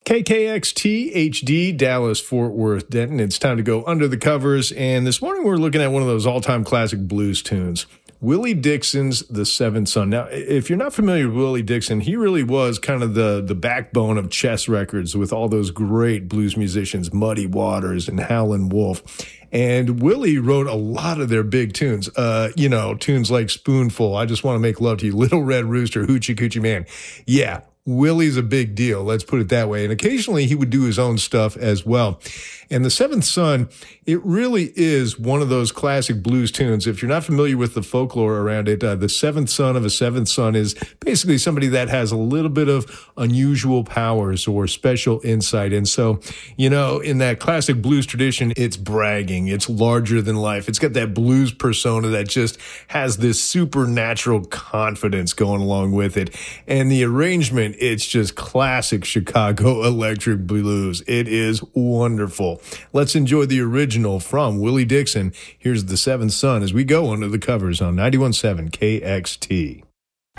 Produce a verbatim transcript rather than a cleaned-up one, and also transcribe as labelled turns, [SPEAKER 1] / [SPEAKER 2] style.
[SPEAKER 1] K K X T H D, Dallas, Fort Worth, Denton. It's time to go under the covers. And this morning we're looking at one of those all-time classic blues tunes, Willie Dixon's The Seventh Son. Now, if you're not familiar with Willie Dixon, he really was kind of the, the backbone of Chess Records with all those great blues musicians, Muddy Waters and Howlin' Wolf. And Willie wrote a lot of their big tunes, uh, you know, tunes like Spoonful, I Just Want to Make Love to You, Little Red Rooster, Hoochie Coochie Man. Yeah, Willie's a big deal, let's put it that way. And occasionally he would do his own stuff as well. And The Seventh Son, it really is one of those classic blues tunes. If you're not familiar with the folklore around it, uh, the seventh son of a seventh son is basically somebody that has a little bit of unusual powers or special insight. And so, you know, in that classic blues tradition, it's bragging. It's larger than life. It's got that blues persona that just has this supernatural confidence going along with it. And the arrangement, it's just classic Chicago electric blues. It is wonderful. Let's enjoy the original from Willie Dixon. Here's The Seventh Son as we go under the covers on ninety-one point seven K X T.